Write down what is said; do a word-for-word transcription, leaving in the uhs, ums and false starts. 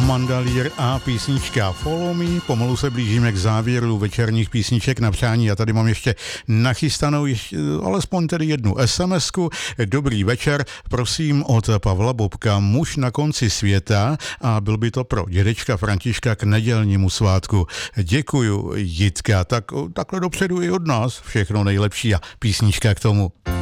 Mandalír a písnička Follow Me. Pomalu se blížíme k závěru večerních písniček na přání. Já tady mám ještě nachystanou ještě, alespoň tedy jednu SMSku. Dobrý večer, prosím od Pavla Bobka, muž na konci světa, a byl by to pro dědečka Františka k nedělnímu svátku. Děkuju, Jitka. Tak takhle dopředu i od nás všechno nejlepší a písnička k tomu.